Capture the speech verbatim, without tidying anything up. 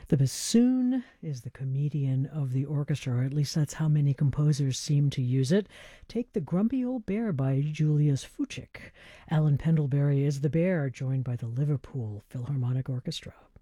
The bassoon is the comedian of the orchestra, or at least that's how many composers seem to use it. Take The Grumpy Old Bear by Julius Fuchik. Alan Pendlebury is the bear, joined by the Liverpool Philharmonic Orchestra.